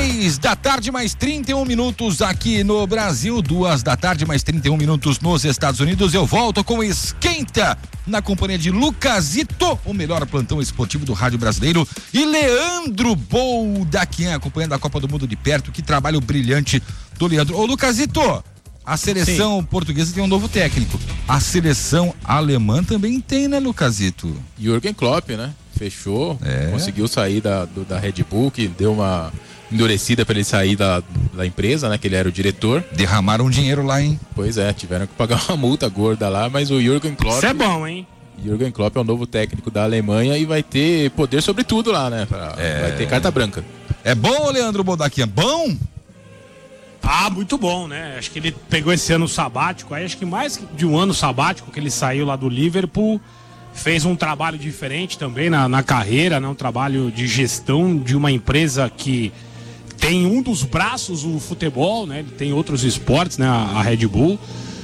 3 da tarde mais 31 minutos aqui no Brasil, 2 da tarde mais 31 minutos nos Estados Unidos. Eu volto com Esquenta na companhia de Lucasito, o melhor plantão esportivo do rádio brasileiro, e Leandro Boldaquian, acompanhando a Copa do Mundo de perto. Que trabalho brilhante do Leandro. Ô Lucasito, a seleção portuguesa tem um novo técnico, a seleção alemã também tem, né, Lucasito? Jürgen Klopp, né? Fechou, conseguiu sair da Red Bull, que deu uma endurecida para ele sair da empresa, né? Que ele era o diretor. Derramaram dinheiro lá, hein? Pois é, tiveram que pagar uma multa gorda lá, mas o Jürgen Klopp... Isso é bom, hein? Jürgen Klopp é o novo técnico da Alemanha e vai ter poder sobre tudo lá, né? Vai ter carta branca. É bom, Leandro Boldaquian? Bom? Ah, muito bom, né? Acho que ele pegou esse ano sabático, aí acho que mais de um ano sabático que ele saiu lá do Liverpool, fez um trabalho diferente também na carreira, né? Um trabalho de gestão de uma empresa que tem um dos braços o futebol, né? Ele tem outros esportes, né? A Red Bull.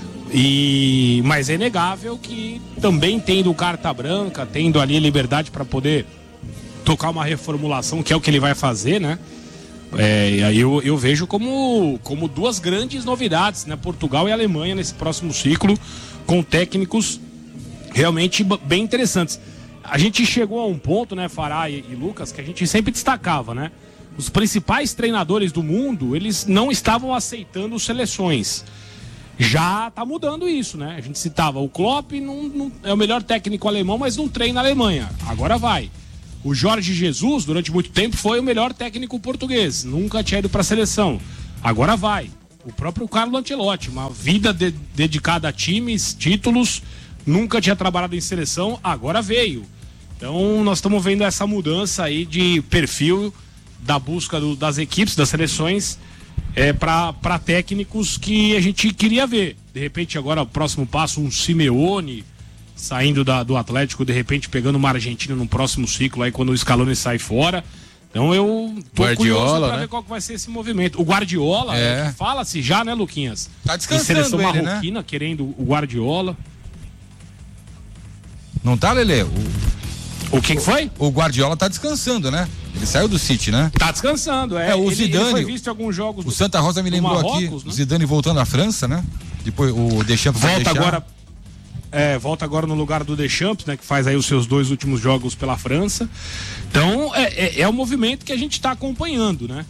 Mas é inegável que também tendo carta branca, tendo ali liberdade para poder tocar uma reformulação, que é o que ele vai fazer, né? Eu vejo como duas grandes novidades, né? Portugal e Alemanha nesse próximo ciclo, com técnicos realmente bem interessantes. A gente chegou a um ponto, né, Fará e Lucas, que a gente sempre destacava, né? Os principais treinadores do mundo, eles não estavam aceitando seleções. Já tá mudando isso, né? A gente citava, o Klopp não é o melhor técnico alemão, mas não treina a Alemanha. Agora vai. O Jorge Jesus, durante muito tempo, foi o melhor técnico português. Nunca tinha ido para a seleção. Agora vai. O próprio Carlo Ancelotti, uma vida dedicada a times, títulos, nunca tinha trabalhado em seleção, agora veio. Então nós estamos vendo essa mudança aí de perfil da busca das equipes, das seleções, para técnicos que a gente queria ver. De repente agora o próximo passo, um Simeone saindo do Atlético, de repente pegando uma Argentina no próximo ciclo, aí quando o Scaloni sai fora. Então eu tô curioso pra ver qual que vai ser esse movimento. O Guardiola, fala-se já, né, Luquinhas? Tá descansando em seleção ele, marroquina, né? querendo o Guardiola. Não tá, Lelê? O que foi? O Guardiola tá descansando, né? Ele saiu do City, né? Tá descansando, o Zidane, ele foi visto em alguns jogos. O Santa Rosa me lembrou Marrocos, aqui, né? o Zidane voltando à França, né? Depois o Deschamps volta agora no lugar do Deschamps, né? Que faz aí os seus 2 últimos jogos pela França. Então, é um movimento que a gente está acompanhando, né?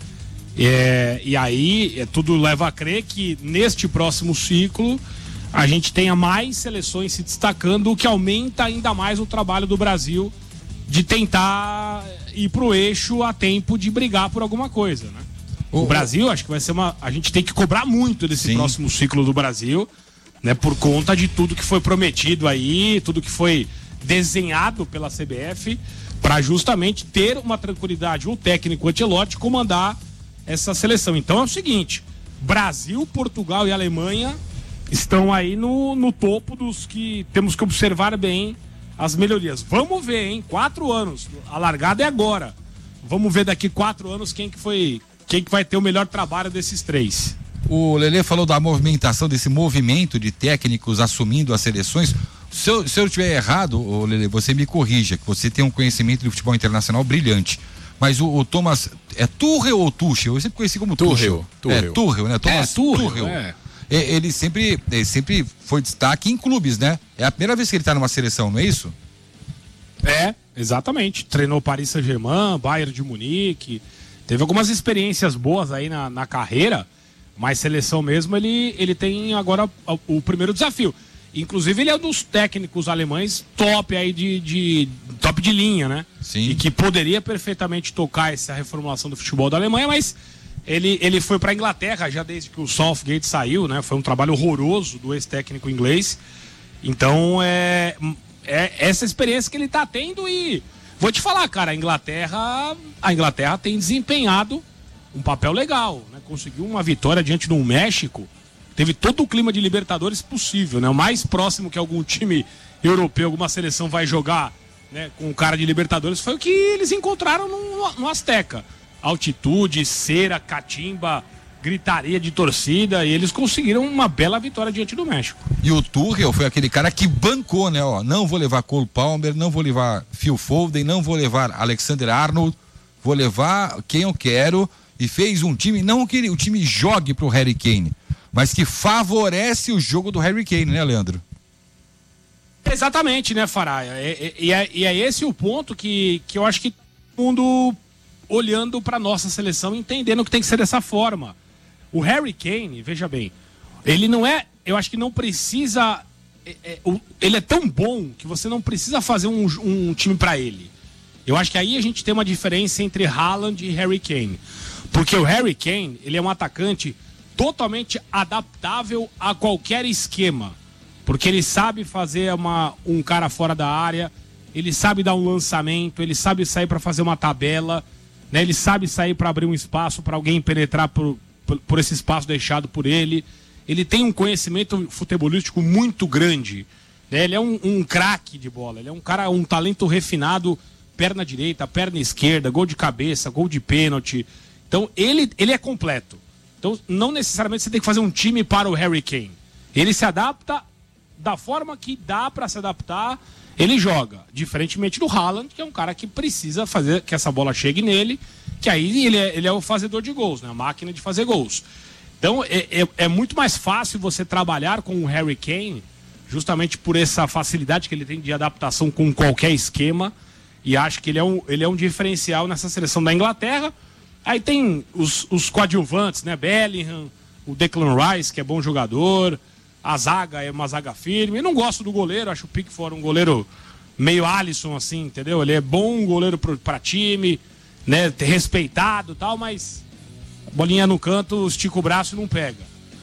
E aí, tudo leva a crer que neste próximo ciclo a gente tenha mais seleções se destacando, o que aumenta ainda mais o trabalho do Brasil de tentar ir pro eixo a tempo de brigar por alguma coisa, né? O Brasil, acho que vai ser a gente tem que cobrar muito desse próximo ciclo do Brasil, né? Por conta de tudo que foi prometido aí, tudo que foi desenhado pela CBF, para justamente ter uma tranquilidade, o técnico Ancelotti comandar essa seleção. Então é o seguinte, Brasil, Portugal e Alemanha estão aí no topo dos que temos que observar bem as melhorias. Vamos ver, hein? 4 anos. A largada é agora. Vamos ver daqui 4 anos quem que vai ter o melhor trabalho desses 3. O Lelê falou da movimentação, desse movimento de técnicos assumindo as seleções. Se eu estiver errado, Lelê, você me corrija, que você tem um conhecimento de futebol internacional brilhante. Mas o Thomas, é Tuchel ou Tuchel? Eu sempre conheci como Tuchel. Tuchel, né? Thomas Tuchel. Ele sempre foi destaque em clubes, né? É a primeira vez que ele tá numa seleção, não é isso? Exatamente. Treinou Paris Saint-Germain, Bayern de Munique. Teve algumas experiências boas aí na carreira, mas seleção mesmo ele tem agora o primeiro desafio. Inclusive ele é um dos técnicos alemães top aí top de linha, né? Sim. E que poderia perfeitamente tocar essa reformulação do futebol da Alemanha, mas ele foi para a Inglaterra já desde que o Southgate saiu, né? Foi um trabalho horroroso do ex-técnico inglês. Então é essa experiência que ele tá tendo e vou te falar, cara, a Inglaterra tem desempenhado um papel legal, né? Conseguiu uma vitória diante do México, teve todo o clima de Libertadores possível, né? O mais próximo que algum time europeu, alguma seleção vai jogar, né, com o cara de Libertadores foi o que eles encontraram no Azteca. Altitude, cera, catimba, gritaria de torcida, e eles conseguiram uma bela vitória diante do México. E o Tuchel foi aquele cara que bancou, né? Não vou levar Cole Palmer, não vou levar Phil Foden, não vou levar Alexander Arnold, vou levar quem eu quero, e fez um time, não que o time jogue pro Harry Kane, mas que favorece o jogo do Harry Kane, né, Leandro? Exatamente, né, Faraia? E é esse o ponto que eu acho que todo mundo olhando para nossa seleção, entendendo que tem que ser dessa forma. O Harry Kane, veja bem, ele não é, eu acho que não precisa, ele é tão bom que você não precisa fazer um time para ele. Eu acho que aí a gente tem uma diferença entre Haaland e Harry Kane. Porque o Harry Kane, ele é um atacante totalmente adaptável a qualquer esquema. Porque ele sabe fazer um cara fora da área, ele sabe dar um lançamento, ele sabe sair para fazer uma tabela, né? Ele sabe sair para abrir um espaço para alguém penetrar por esse espaço deixado por ele. Ele tem um conhecimento futebolístico muito grande, né? Ele é um craque de bola, ele é um talento refinado, perna direita, perna esquerda, gol de cabeça, gol de pênalti. Então ele é completo. Então não necessariamente você tem que fazer um time para o Harry Kane. Ele se adapta da forma que dá para se adaptar, ele joga. Diferentemente do Haaland, que é um cara que precisa fazer que essa bola chegue nele, que aí ele é o fazedor de gols, né? A máquina de fazer gols. Então é muito mais fácil você trabalhar com o Harry Kane, justamente por essa facilidade que ele tem de adaptação com qualquer esquema, e acho que ele é um diferencial nessa seleção da Inglaterra. Aí tem os coadjuvantes, né? Bellingham, o Declan Rice, que é bom jogador, a zaga é uma zaga firme. Eu não gosto do goleiro, acho o Pickford um goleiro meio Alisson, assim, entendeu? Ele é bom goleiro para time, né? Respeitado e tal, mas bolinha no canto, estica o braço e não pega.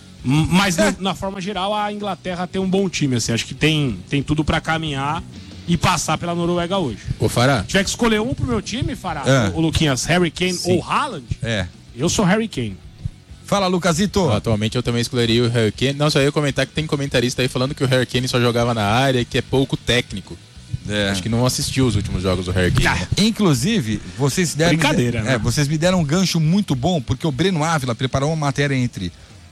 Mas na forma geral, a Inglaterra tem um bom time, assim, acho que tem tudo para caminhar e passar pela Noruega hoje. Ô, Fará. Se tiver que escolher um pro meu time, Fará, o Luquinhas, Harry Kane ou Haaland, eu sou Harry Kane. Fala, Lucasito. Atualmente eu também escolheria o Harry Kane. Não, só ia comentar que tem comentarista aí falando que o Harry Kane só jogava na área e que é pouco técnico. Acho que não assistiu os últimos jogos do Harry Kane. Inclusive, vocês deram... Brincadeira, né? Vocês me deram um gancho muito bom, porque o Breno Ávila preparou uma matéria entre...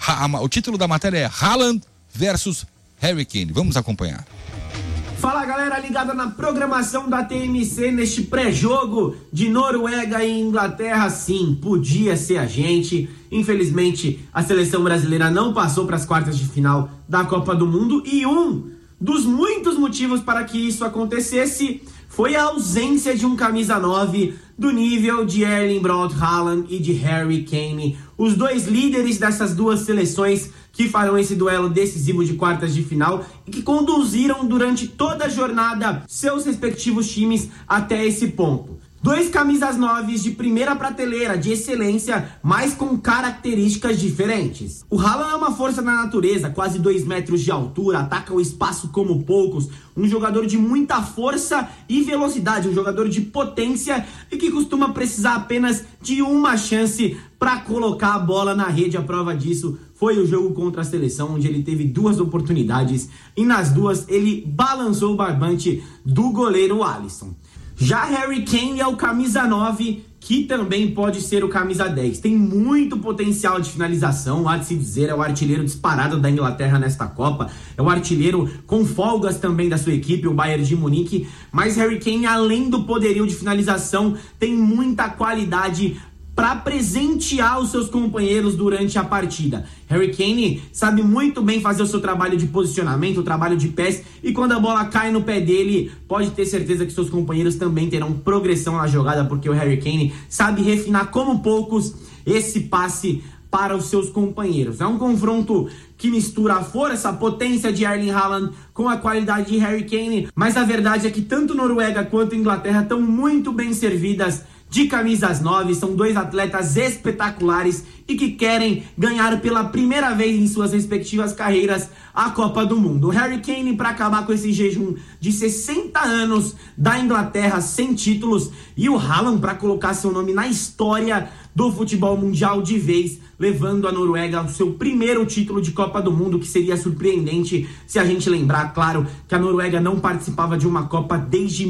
O título da matéria é Haaland versus Harry Kane. Vamos acompanhar. Fala, galera ligada na programação da TMC neste pré-jogo de Noruega e Inglaterra. Sim, podia ser a gente. Infelizmente, a seleção brasileira não passou para as quartas de final da Copa do Mundo e um dos muitos motivos para que isso acontecesse foi a ausência de um camisa 9 do nível de Erling Braut Haaland e de Harry Kane, os dois líderes dessas duas seleções que farão esse duelo decisivo de quartas de final e que conduziram durante toda a jornada seus respectivos times até esse ponto. Dois camisas 9 de primeira prateleira, de excelência, mas com características diferentes. O Haaland é uma força na natureza, quase 2 metros de altura, ataca o espaço como poucos, um jogador de muita força e velocidade, um jogador de potência e que costuma precisar apenas de uma chance para colocar a bola na rede. A prova disso foi o jogo contra a seleção, onde ele teve 2 oportunidades e nas 2 ele balançou o barbante do goleiro Alisson. Já Harry Kane é o camisa 9, que também pode ser o camisa 10. Tem muito potencial de finalização, há de se dizer, é o artilheiro disparado da Inglaterra nesta Copa, é o artilheiro com folgas também da sua equipe, o Bayern de Munique, mas Harry Kane, além do poderio de finalização, tem muita qualidade para presentear os seus companheiros durante a partida. Harry Kane sabe muito bem fazer o seu trabalho de posicionamento, o trabalho de pés, e quando a bola cai no pé dele, pode ter certeza que seus companheiros também terão progressão na jogada, porque o Harry Kane sabe refinar como poucos esse passe para os seus companheiros. É um confronto que mistura a força, a potência de Erling Haaland com a qualidade de Harry Kane, mas a verdade é que tanto Noruega quanto Inglaterra estão muito bem servidas de camisas 9, são dois atletas espetaculares e que querem ganhar pela primeira vez em suas respectivas carreiras a Copa do Mundo. O Harry Kane para acabar com esse jejum de 60 anos da Inglaterra sem títulos e o Haaland para colocar seu nome na história do futebol mundial de vez, levando a Noruega ao seu primeiro título de Copa do Mundo, que seria surpreendente se a gente lembrar, claro, que a Noruega não participava de uma Copa desde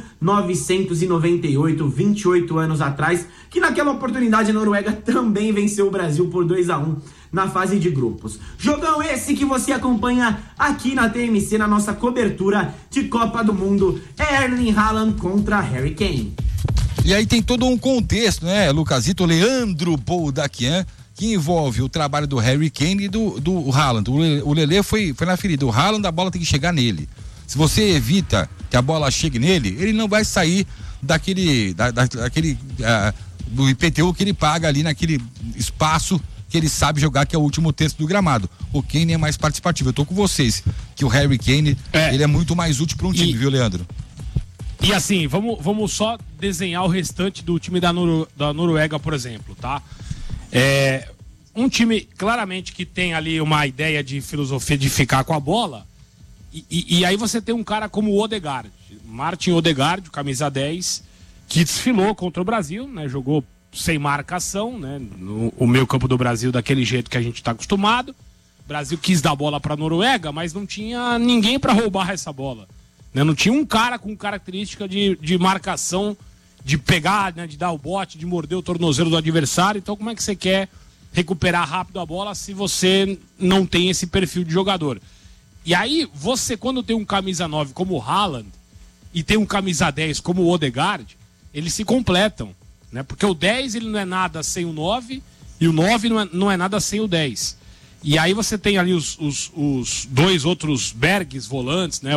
1998, 28 anos atrás, que naquela oportunidade a Noruega também venceu o Brasil por 2-1 na fase de grupos. Jogão esse que você acompanha aqui na TMC, na nossa cobertura de Copa do Mundo, é Erling Haaland contra Harry Kane. E aí tem todo um contexto, né, Lucasito, Leandro Boldaquian, que envolve o trabalho do Harry Kane e do Haaland. O Lelê foi na ferida. O Haaland, a bola tem que chegar nele. Se você evita que a bola chegue nele, ele não vai sair do IPTU que ele paga ali naquele espaço que ele sabe jogar, que é o último terço do gramado. O Kane é mais participativo. Eu tô com vocês, que o Harry Kane, ele é muito mais útil para um time, viu, Leandro? E assim, vamos só desenhar o restante do time da Noruega, por exemplo, tá? Um time, claramente, que tem ali uma ideia de filosofia de ficar com a bola, e aí você tem um cara como o Odegaard, Martin Odegaard, camisa 10, que desfilou contra o Brasil, né? Jogou sem marcação, né? O meio campo do Brasil daquele jeito que a gente está acostumado. O Brasil quis dar bola para a Noruega, mas não tinha ninguém para roubar essa bola. Não tinha um cara com característica de marcação, de pegar, né, de dar o bote, de morder o tornozelo do adversário. Então como é que você quer recuperar rápido a bola se você não tem esse perfil de jogador? E aí você, quando tem um camisa 9 como o Haaland e tem um camisa 10 como o Odegaard, eles se completam, né? Porque o 10 ele não é nada sem o 9 e o 9 não é nada sem o 10. E aí você tem ali os dois outros Bergs volantes, né?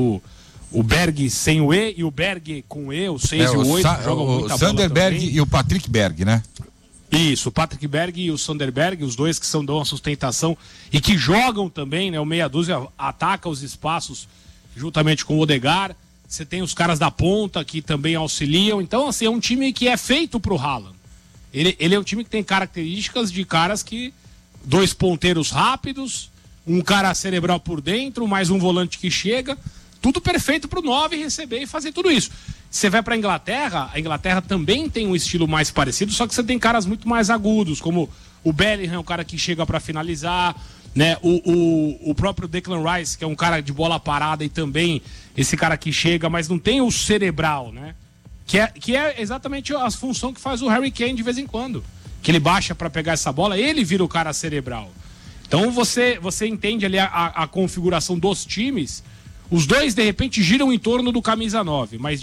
O Berg sem o E e o Berg com E, o 6 e o 8, jogam muita bola. O Sanderberg e o Patrick Berg, né? Isso, o Patrick Berg e o Sanderberg, os dois que dão a sustentação e que jogam também, né? O meia dúzia ataca os espaços juntamente com o Odegaard. Você tem os caras da ponta que também auxiliam. Então, assim, é um time que é feito pro Haaland. Ele é um time que tem características de caras que... Dois ponteiros rápidos, um cara cerebral por dentro, mais um volante que chega. Tudo perfeito pro 9 receber e fazer tudo isso. Você vai pra Inglaterra, a Inglaterra também tem um estilo mais parecido, só que você tem caras muito mais agudos, como o Bellingham, o cara que chega para finalizar, né? O próprio Declan Rice, que é um cara de bola parada e também esse cara que chega, mas não tem o cerebral, né? Que é exatamente a função que faz o Harry Kane de vez em quando. Que ele baixa para pegar essa bola, ele vira o cara cerebral. Então você entende ali a configuração dos times. Os dois, de repente, giram em torno do camisa 9, mas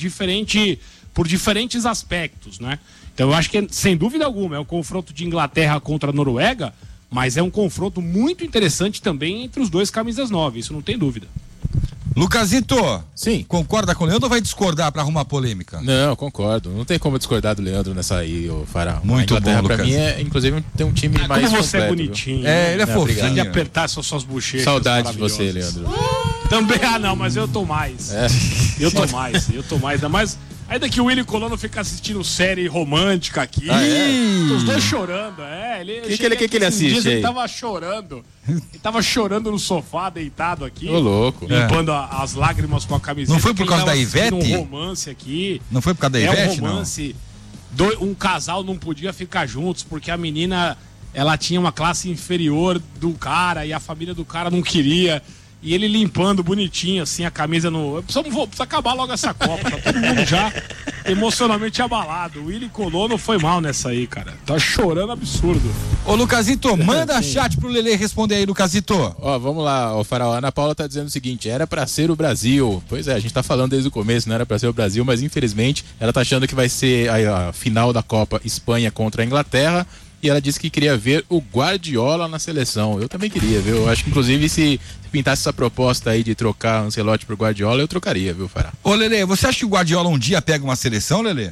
por diferentes aspectos, né? Então eu acho que, sem dúvida alguma, é um confronto de Inglaterra contra a Noruega, mas é um confronto muito interessante também entre os dois camisas 9, isso não tem dúvida. Lucasito, sim, concorda com o Leandro ou vai discordar para arrumar polêmica? Não, concordo. Não tem como discordar do Leandro nessa aí, o Fará. Muito bom, Lucas. Pra mim, inclusive, tem um time mais como você completo, é bonitinho. Viu? Ele é fofinho. De apertar suas bochechas. Saudade de você, Leandro. Também, não, mas eu tô mais. Eu tô mais. Ainda mais... Ainda que o Willy Colonna fica assistindo série romântica aqui. Os dois chorando, que ele assiste aí? Ele tava chorando. Ele tava chorando no sofá, deitado aqui. Ô, louco. Limpando as lágrimas com a camiseta. Não foi por causa da Ivete? Um romance aqui. Não foi por causa da Ivete, um romance. Um casal não podia ficar juntos porque a menina, ela tinha uma classe inferior do cara e a família do cara não queria. E ele limpando bonitinho, assim, a camisa no... Precisa acabar logo essa Copa, tá todo mundo já emocionalmente abalado. O Willy Colonna foi mal nessa aí, cara. Tá chorando absurdo. Ô, Lucasito, manda chat pro Lelê responder aí, Lucasito. Vamos lá, o Faraó. A Ana Paula tá dizendo o seguinte, era pra ser o Brasil. Pois é, a gente tá falando desde o começo, não era pra ser o Brasil, mas infelizmente ela tá achando que vai ser a final da Copa Espanha contra a Inglaterra. E ela disse que queria ver o Guardiola na seleção. Eu também queria, viu? Eu acho que, inclusive, se pintasse essa proposta aí de trocar Ancelotti por Guardiola, eu trocaria, viu, Fará? Ô, Lelê, você acha que o Guardiola um dia pega uma seleção, Lelê?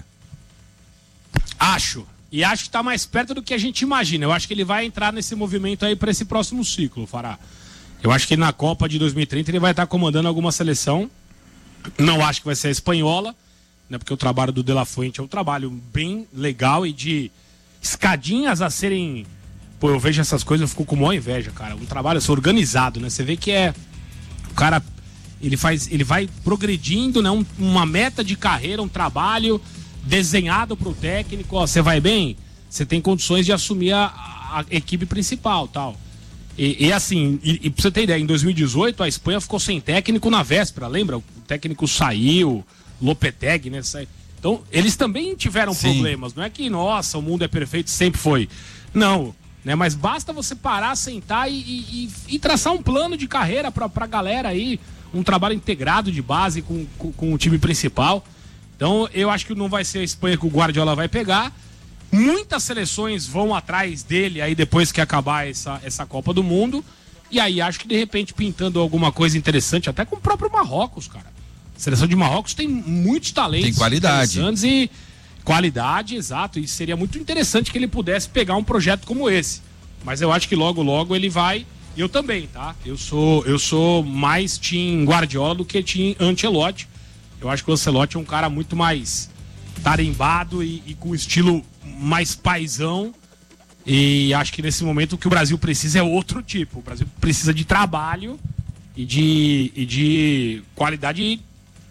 Acho. E acho que tá mais perto do que a gente imagina. Eu acho que ele vai entrar nesse movimento aí para esse próximo ciclo, Fará. Eu acho que na Copa de 2030 ele vai estar comandando alguma seleção. Não acho que vai ser a espanhola, né? Porque o trabalho do De La Fuente é um trabalho bem legal e de escadinhas a serem... Pô, eu vejo essas coisas, eu fico com maior inveja, cara. Um trabalho assim, organizado, né? Você vê que o cara, ele vai progredindo, né? Uma meta de carreira, um trabalho desenhado pro técnico. Ó, você vai bem, você tem condições de assumir a equipe principal, tal. E assim, pra você ter ideia, em 2018 a Espanha ficou sem técnico na véspera, lembra? O técnico saiu, Lopetegui, né? Então, eles também tiveram problemas. Não é que, nossa, o mundo é perfeito, sempre foi. Não, né? Mas basta você parar, sentar e traçar um plano de carreira pra galera aí, um trabalho integrado de base com o time principal. Então, eu acho que não vai ser a Espanha que o Guardiola vai pegar. Muitas seleções vão atrás dele aí depois que acabar essa Copa do Mundo. E aí acho que de repente pintando alguma coisa interessante, até com o próprio Marrocos, cara. A seleção de Marrocos tem muitos talentos. Tem qualidade. E qualidade, exato. E seria muito interessante que ele pudesse pegar um projeto como esse. Mas eu acho que logo, logo ele vai... Eu também, tá? Eu sou mais team Guardiola do que team Ancelotti. Eu acho que o Ancelotti é um cara muito mais tarimbado e com estilo mais paizão. E acho que nesse momento o que o Brasil precisa é outro tipo. O Brasil precisa de trabalho e de qualidade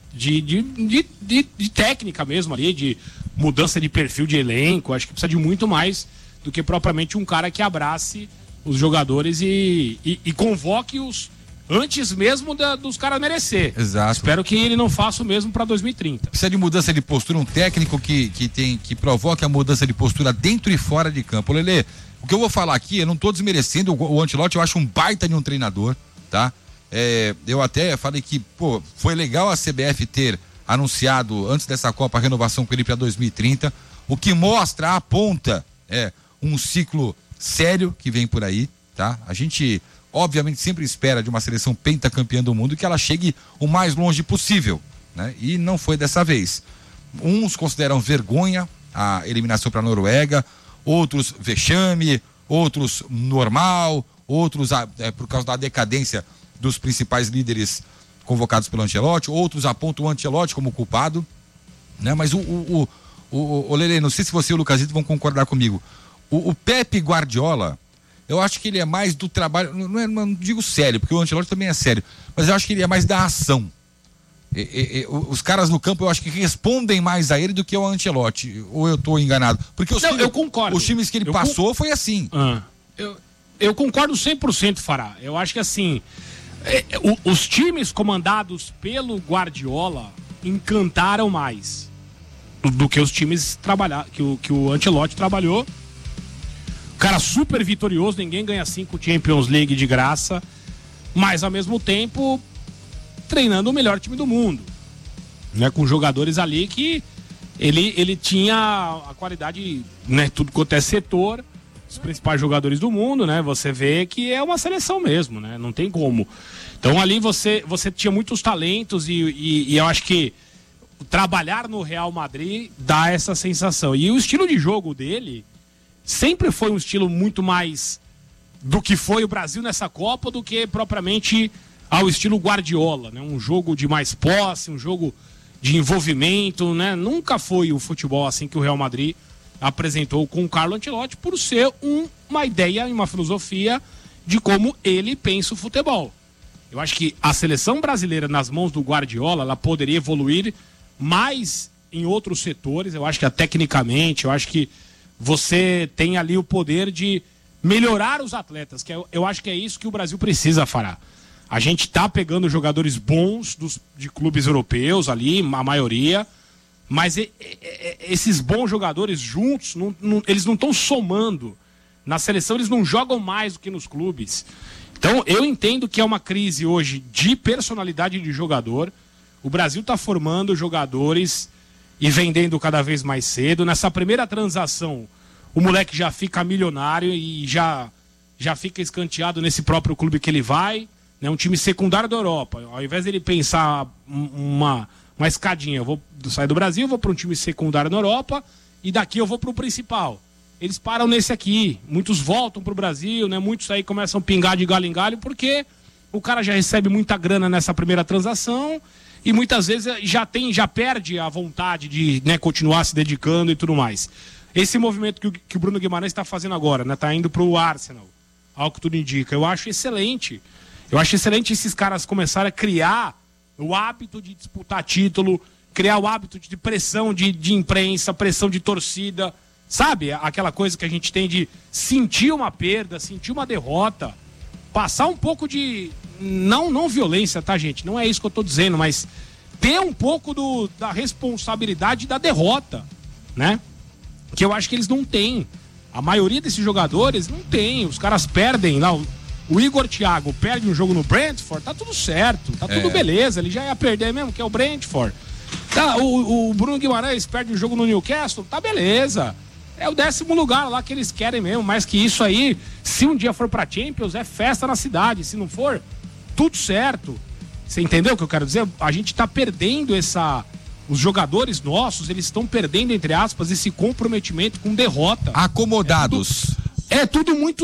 de técnica mesmo ali, de mudança de perfil de elenco. Acho que precisa de muito mais do que propriamente um cara que abrace os jogadores e convoque-os antes mesmo dos caras merecer. Exato. Espero que ele não faça o mesmo para 2030. Precisa de mudança de postura, um técnico que provoque a mudança de postura dentro e fora de campo. Lelê, o que eu vou falar aqui, eu não tô desmerecendo o Ancelotti, eu acho um baita de um treinador, tá? Eu até falei que, foi legal a CBF ter anunciado antes dessa Copa a renovação com ele para 2030, o que mostra, aponta, um ciclo sério que vem por aí, tá? A gente obviamente sempre espera de uma seleção pentacampeã do mundo que ela chegue o mais longe possível, né? E não foi dessa vez. Uns consideram vergonha a eliminação para a Noruega, outros vexame, outros normal, outros por causa da decadência dos principais líderes convocados pelo Ancelotti, outros apontam o Ancelotti como culpado, né? Mas o Lelê, não sei se você e o Lucasito vão concordar comigo. O Pepe Guardiola, eu acho que ele é mais do trabalho, não digo sério, porque o Ancelotti também é sério, mas eu acho que ele é mais da ação. Os caras no campo eu acho que respondem mais a ele do que ao Ancelotti, ou eu estou enganado? Porque eu concordo. Os times que ele passou foi assim. Eu concordo 100%, Fará. Eu acho que assim, os times comandados pelo Guardiola encantaram mais do que os times que o Ancelotti trabalhou. Cara super vitorioso, ninguém ganha 5 Champions League de graça, mas ao mesmo tempo treinando o melhor time do mundo, né? Com jogadores ali que ele tinha a qualidade, né? Tudo quanto é setor, os principais jogadores do mundo, né? Você vê que é uma seleção mesmo, né? Não tem como. Então ali você tinha muitos talentos e eu acho que trabalhar no Real Madrid dá essa sensação. E o estilo de jogo dele sempre foi um estilo muito mais do que foi o Brasil nessa Copa do que propriamente ao estilo Guardiola, né? Um jogo de mais posse, um jogo de envolvimento, né? Nunca foi o futebol assim que o Real Madrid apresentou com o Carlo Ancelotti por ser uma ideia e uma filosofia de como ele pensa o futebol. Eu acho que a seleção brasileira nas mãos do Guardiola, ela poderia evoluir mais em outros setores. Eu acho que tecnicamente, eu acho que você tem ali o poder de melhorar os atletas, que eu acho que é isso que o Brasil precisa, Fará. A gente tá pegando jogadores bons de clubes europeus ali, a maioria, mas esses bons jogadores juntos, eles não estão somando. Na seleção eles não jogam mais do que nos clubes. Então eu entendo que é uma crise hoje de personalidade de jogador. O Brasil está formando jogadores e vendendo cada vez mais cedo. Nessa primeira transação, o moleque já fica milionário e já fica escanteado nesse próprio clube que ele vai, né? Um time secundário da Europa. Ao invés dele pensar uma escadinha, eu vou sair do Brasil, vou para um time secundário na Europa e daqui eu vou para o principal. Eles param nesse aqui. Muitos voltam para o Brasil, né? Muitos aí começam a pingar de galho em galho porque o cara já recebe muita grana nessa primeira transação e muitas vezes já perde a vontade de, né, continuar se dedicando e tudo mais. Esse movimento que o Bruno Guimarães está fazendo agora, né, tá indo para o Arsenal, ao que tudo indica, eu acho excelente. Eu acho excelente esses caras começarem a criar o hábito de disputar título, criar o hábito de pressão de imprensa, pressão de torcida, sabe? Aquela coisa que a gente tem de sentir uma perda, sentir uma derrota, passar um pouco de... Não violência, tá, gente? Não é isso que eu tô dizendo, mas ter um pouco da responsabilidade da derrota, né? Que eu acho que eles não têm. A maioria desses jogadores não tem. Os caras perdem lá. O Igor Thiago perde um jogo no Brentford, tá tudo certo, tá tudo beleza. Ele já ia perder mesmo, que é o Brentford. Tá, o Bruno Guimarães perde o jogo no Newcastle, tá beleza. É o 10º lugar lá que eles querem mesmo, mais que isso aí, se um dia for pra Champions, é festa na cidade. Se não for, tudo certo. Você entendeu o que eu quero dizer? A gente tá perdendo os jogadores nossos, eles estão perdendo, entre aspas, esse comprometimento com derrota. Acomodados. É tudo muito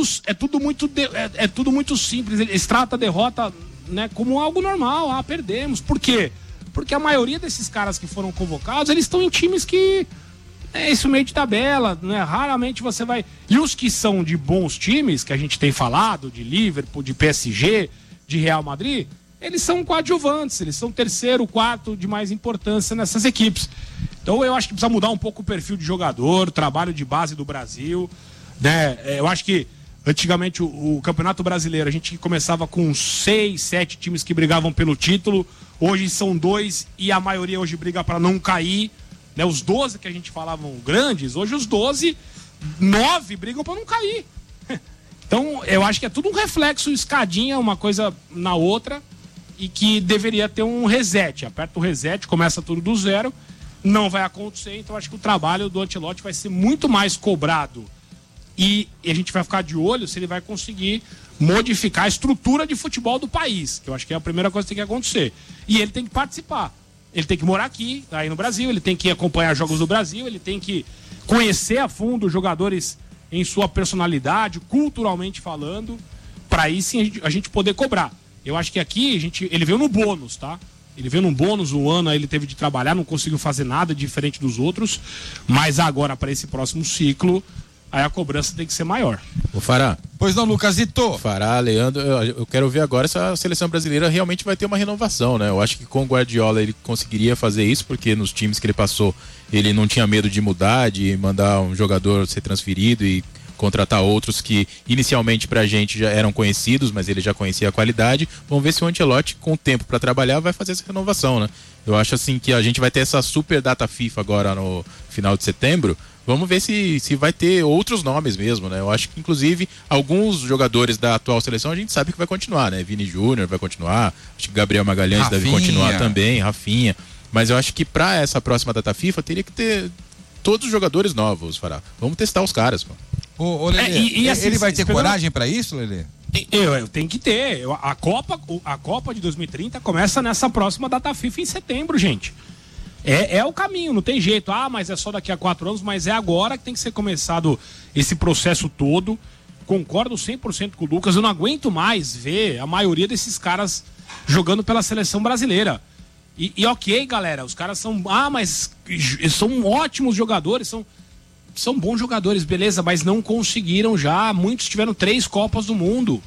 simples. Eles tratam a derrota, né, como algo normal. Perdemos. Por quê? Porque a maioria desses caras que foram convocados, eles estão em times que é isso, meio de tabela, né? Raramente você vai... E os que são de bons times, que a gente tem falado, de Liverpool, de PSG, de Real Madrid, eles são coadjuvantes, eles são 3º, 4º de mais importância nessas equipes. Então eu acho que precisa mudar um pouco o perfil de jogador, trabalho de base do Brasil, né? Eu acho que antigamente o Campeonato Brasileiro, a gente começava com 6, 7 times que brigavam pelo título, hoje são 2 e a maioria hoje briga para não cair, né? Os 12 que a gente falavam grandes, hoje os 12, 9 brigam para não cair. Então eu acho que é tudo um reflexo, escadinha, uma coisa na outra, e que deveria ter um reset. Aperta o reset, começa tudo do zero, não vai acontecer, então acho que o trabalho do Ancelotti vai ser muito mais cobrado. E a gente vai ficar de olho se ele vai conseguir modificar a estrutura de futebol do país, que eu acho que é a primeira coisa que tem que acontecer. E ele tem que participar. Ele tem que morar aqui, aí no Brasil, ele tem que acompanhar jogos do Brasil, ele tem que conhecer a fundo os jogadores em sua personalidade, culturalmente falando, para aí sim a gente poder cobrar. Eu acho que aqui ele veio no bônus, tá? Ele veio num bônus, um ano aí ele teve de trabalhar, não conseguiu fazer nada diferente dos outros, mas agora para esse próximo ciclo, aí a cobrança tem que ser maior. Ô Fará. Pois não, Lucasito? Fará, Leandro, eu quero ver agora se a seleção brasileira realmente vai ter uma renovação, né? Eu acho que com o Guardiola ele conseguiria fazer isso, porque nos times que ele passou, ele não tinha medo de mudar, de mandar um jogador ser transferido e contratar outros que inicialmente pra gente já eram conhecidos, mas ele já conhecia a qualidade. Vamos ver se o Ancelotti, com o tempo para trabalhar, vai fazer essa renovação, né? Eu acho assim que a gente vai ter essa super data FIFA agora no final de setembro. Vamos ver se vai ter outros nomes mesmo, né? Eu acho que, inclusive, alguns jogadores da atual seleção a gente sabe que vai continuar, né? Vini Júnior vai continuar, acho que Gabriel Magalhães Rafinha deve continuar também, Rafinha. Mas eu acho que para essa próxima data FIFA teria que ter todos os jogadores novos, Fará. Vamos testar os caras, pô. Ô, Lelê, assim, ele vai ter coragem para isso, Lelê? Eu tenho que ter. A Copa de 2030 começa nessa próxima data FIFA em setembro, gente. É o caminho, não tem jeito. Mas é só daqui a 4 anos, mas é agora que tem que ser começado esse processo todo. Concordo 100% com o Lucas, eu não aguento mais ver a maioria desses caras jogando pela seleção brasileira. E ok, galera, os caras são... mas são ótimos jogadores, são bons jogadores, beleza, mas não conseguiram já. Muitos tiveram 3 Copas do Mundo.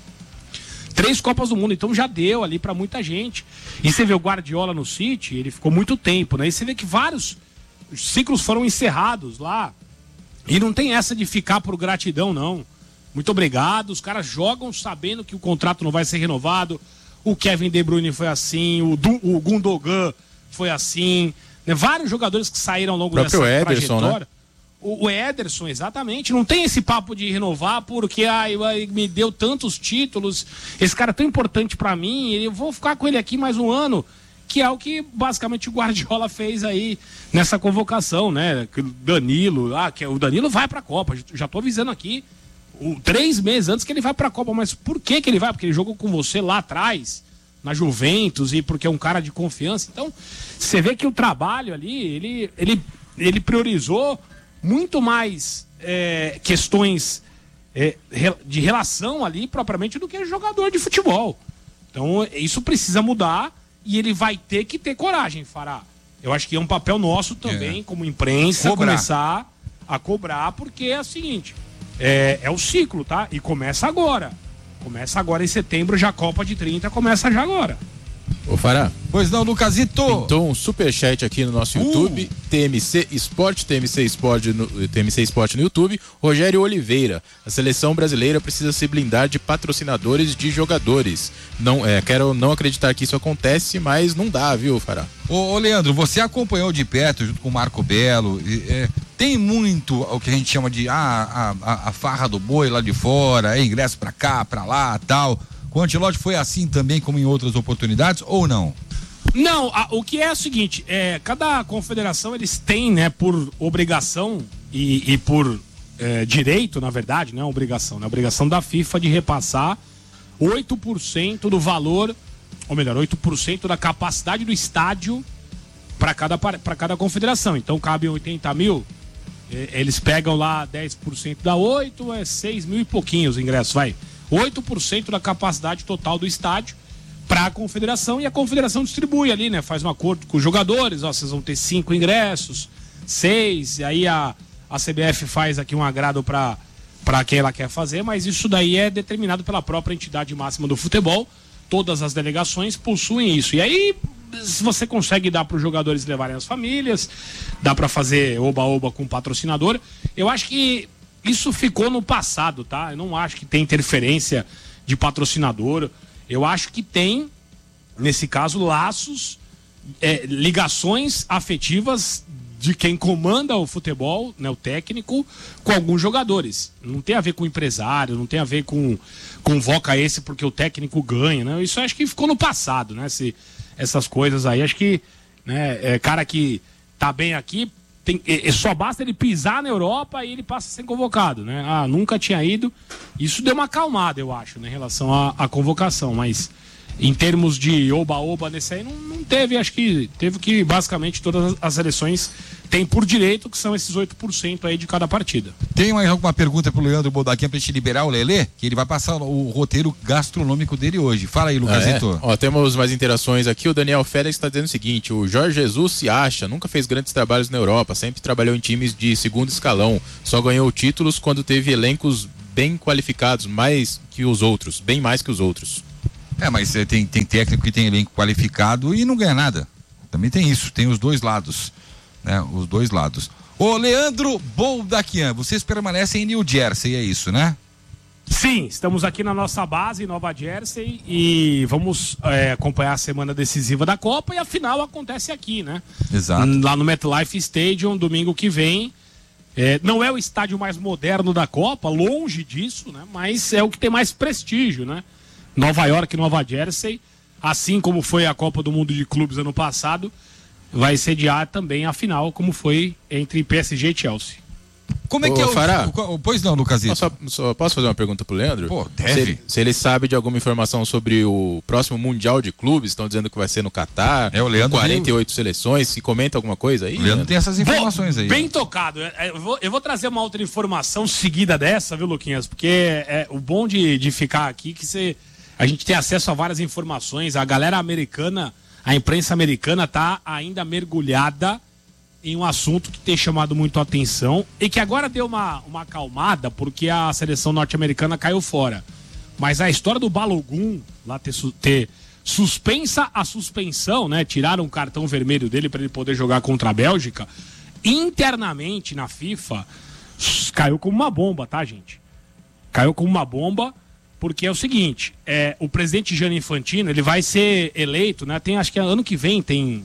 3 Copas do Mundo, então já deu ali pra muita gente. E você vê o Guardiola no City, ele ficou muito tempo, né? E você vê que vários ciclos foram encerrados lá. E não tem essa de ficar por gratidão, não. Muito obrigado. Os caras jogam sabendo que o contrato não vai ser renovado. O Kevin De Bruyne foi assim, o Gundogan foi assim, né? Vários jogadores que saíram ao longo dessa trajetória. Né? O Ederson, exatamente. Não tem esse papo de renovar porque me deu tantos títulos, esse cara é tão importante pra mim, eu vou ficar com ele aqui mais um ano, que é o que basicamente o Guardiola fez aí nessa convocação, né? Danilo, que o Danilo vai pra Copa, já tô avisando aqui, 3 meses antes que ele vai pra Copa, mas por que ele vai? Porque ele jogou com você lá atrás, na Juventus, e porque é um cara de confiança. Então, você vê que o trabalho ali, ele priorizou muito mais questões de relação ali propriamente do que jogador de futebol. Então isso precisa mudar e ele vai ter que ter coragem, Fará. Eu acho que é um papel nosso também, como imprensa, começar a cobrar, porque é o seguinte, é o ciclo, tá? E começa agora. Começa agora em setembro, já a Copa de 30 começa já agora. Ô Fará. Pois não, Lucasito. Pintou um superchat aqui no nosso YouTube, TMC Esporte no YouTube. Rogério Oliveira, a seleção brasileira precisa se blindar de patrocinadores de jogadores. Quero não acreditar que isso acontece, mas não dá, viu, Fará? Ô Leandro, você acompanhou de perto, junto com o Marco Belo, tem muito o que a gente chama de a farra do boi lá de fora, ingresso pra cá, pra lá, tal. Com o Ancelotti foi assim também como em outras oportunidades ou não? Não, o que é o seguinte, cada confederação eles têm, né, por obrigação e por direito, na verdade, não é obrigação, né, a obrigação da FIFA de repassar 8% do valor, ou melhor, 8% da capacidade do estádio para cada confederação. Então cabe 80 mil, eles pegam lá 10% da 8, 6 mil e pouquinhos os ingressos, vai. 8% da capacidade total do estádio para a confederação, e a confederação distribui ali, né? Faz um acordo com os jogadores, vocês vão ter 5 ingressos, 6, e aí a CBF faz aqui um agrado para quem ela quer fazer, mas isso daí é determinado pela própria entidade máxima do futebol. Todas as delegações possuem isso. E aí, se você consegue dar para os jogadores levarem as famílias, dá para fazer oba-oba com o patrocinador. Eu acho que isso ficou no passado, tá? Eu não acho que tem interferência de patrocinador. Eu acho que tem, nesse caso, laços, ligações afetivas de quem comanda o futebol, né, o técnico, com alguns jogadores. Não tem a ver com o empresário, não tem a ver com convoca esse porque o técnico ganha, né? Isso acho que ficou no passado, né? Essas coisas aí, acho que, né, cara que tá bem aqui, só basta ele pisar na Europa e ele passa a ser convocado, né? Nunca tinha ido. Isso deu uma acalmada, eu acho, né, em relação à convocação, mas em termos de oba-oba nesse aí, não teve. Acho que teve que basicamente todas as seleções têm por direito, que são esses 8% aí de cada partida. Tem mais alguma pergunta pro Leandro Boldaquim pra gente liberar o Lelê? Que ele vai passar o roteiro gastronômico dele hoje. Fala aí, Lucasito. Temos mais interações aqui. O Daniel Félix está dizendo o seguinte: o Jorge Jesus se acha, nunca fez grandes trabalhos na Europa, sempre trabalhou em times de segundo escalão, só ganhou títulos quando teve elencos bem qualificados, bem mais que os outros. Mas tem técnico que tem elenco qualificado e não ganha nada. Também tem isso, tem os dois lados, né? Os dois lados. Ô, Leandro Boldaquian, vocês permanecem em New Jersey, é isso, né? Sim, estamos aqui na nossa base em Nova Jersey e vamos acompanhar a semana decisiva da Copa, e a final acontece aqui, né? Exato. Lá no MetLife Stadium, domingo que vem. Não é o estádio mais moderno da Copa, longe disso, né? Mas é o que tem mais prestígio, né? Nova York, Nova Jersey, assim como foi a Copa do Mundo de Clubes ano passado, vai sediar também a final, como foi entre PSG e Chelsea. Como é que é o Fará? Pois não, Lucasito. Só posso fazer uma pergunta pro Leandro? Pô, deve. Se ele sabe de alguma informação sobre o próximo Mundial de Clubes, estão dizendo que vai ser no Catar, o Leandro 48 seleções, se comenta alguma coisa aí? O Leandro tem essas informações aí. Bem tocado. Eu vou trazer uma outra informação seguida dessa, viu, Luquinhas? Porque o bom de ficar aqui que a gente tem acesso a várias informações. A galera americana, a imprensa americana tá ainda mergulhada em um assunto que tem chamado muito a atenção e que agora deu uma acalmada porque a seleção norte-americana caiu fora. Mas a história do Balogun lá ter suspensa a suspensão, né? Tiraram o cartão vermelho dele para ele poder jogar contra a Bélgica, internamente na FIFA, caiu como uma bomba, tá, gente? Caiu como uma bomba. Porque é o seguinte, o presidente Gianni Infantino, ele vai ser eleito, né? Acho que ano que vem tem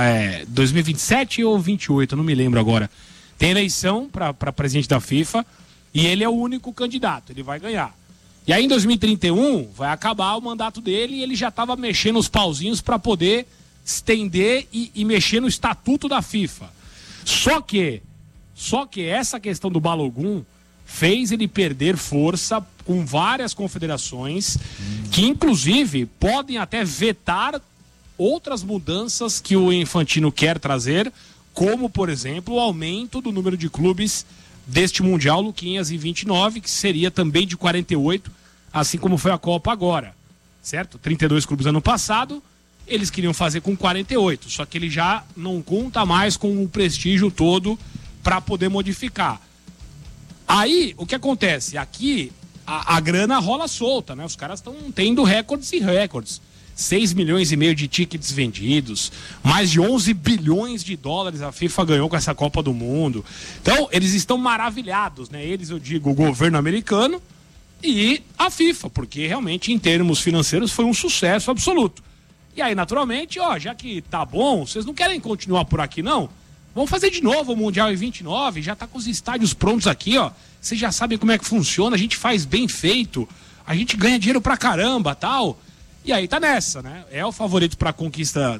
2027 ou 28, eu não me lembro agora. Tem eleição para presidente da FIFA e ele é o único candidato, ele vai ganhar. E aí em 2031 vai acabar o mandato dele e ele já estava mexendo os pauzinhos para poder estender e mexer no estatuto da FIFA. Só que essa questão do Balogun fez ele perder força com várias confederações que, inclusive, podem até vetar outras mudanças que o Infantino quer trazer, como, por exemplo, o aumento do número de clubes deste Mundial, Luquinhas, em 29, que seria também de 48, assim como foi a Copa agora, certo? 32 clubes ano passado, eles queriam fazer com 48, só que ele já não conta mais com o prestígio todo para poder modificar. Aí, o que acontece? Aqui, a grana rola solta, né? Os caras estão tendo recordes e recordes. 6 milhões e meio de tickets vendidos, mais de 11 bilhões de dólares a FIFA ganhou com essa Copa do Mundo. Então, eles estão maravilhados, né? Eles, eu digo, o governo americano e a FIFA, porque realmente, em termos financeiros, foi um sucesso absoluto. E aí, naturalmente, já que tá bom, vocês não querem continuar por aqui, não? Vamos fazer de novo o Mundial em 29, já tá com os estádios prontos aqui, Vocês já sabem como é que funciona, a gente faz bem feito, a gente ganha dinheiro pra caramba, tal. E aí tá nessa, né? É o favorito para a conquista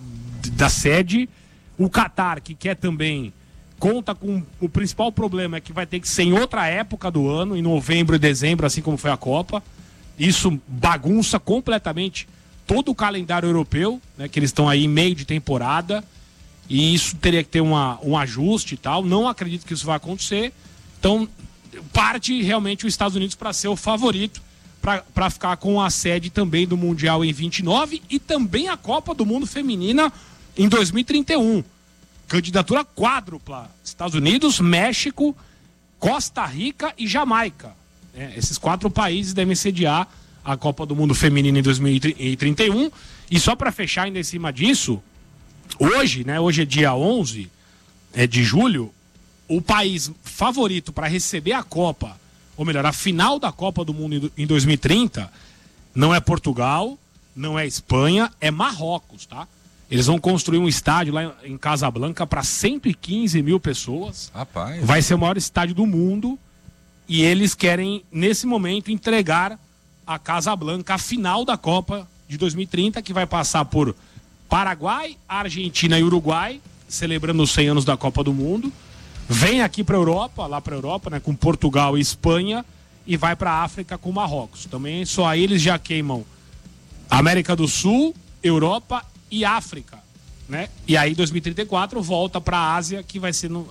da sede. O Catar, que quer também, conta com o principal problema é que vai ter que ser em outra época do ano, em novembro e dezembro, assim como foi a Copa. Isso bagunça completamente todo o calendário europeu, né? Que eles estão aí em meio de temporada. E isso teria que ter um ajuste e tal. Não acredito que isso vai acontecer. Então, parte realmente os Estados Unidos para ser o favorito, para ficar com a sede também do Mundial em 29 e também a Copa do Mundo Feminina em 2031. Candidatura quádrupla. Estados Unidos, México, Costa Rica e Jamaica. Esses 4 países devem sediar a Copa do Mundo Feminina em 2031. E só para fechar ainda em cima disso, hoje, né? Hoje é dia 11 de julho, o país favorito para receber a Copa, ou melhor, a final da Copa do Mundo em 2030, não é Portugal, não é Espanha, é Marrocos, tá? Eles vão construir um estádio lá em Casablanca para 115 mil pessoas. Rapaz. Vai ser o maior estádio do mundo. E eles querem, nesse momento, entregar a Casablanca, a final da Copa de 2030, que vai passar por Paraguai, Argentina e Uruguai, celebrando os 100 anos da Copa do Mundo. Vem aqui para a Europa, lá para a Europa, né, com Portugal e Espanha, e vai para a África com Marrocos. Também só aí eles já queimam América do Sul, Europa e África, né? E aí 2034 volta para a Ásia, que vai ser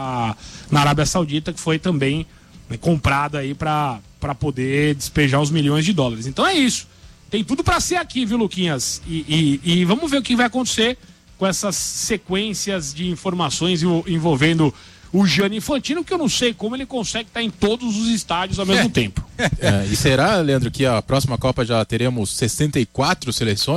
na Arábia Saudita, que foi também, né, comprada aí para poder despejar os milhões de dólares. Então é isso. Tem tudo para ser aqui, viu, Luquinhas? E vamos ver o que vai acontecer com essas sequências de informações envolvendo o Gianni Infantino, que eu não sei como ele consegue estar em todos os estádios ao mesmo tempo. E será, Leandro, que a próxima Copa já teremos 64 seleções?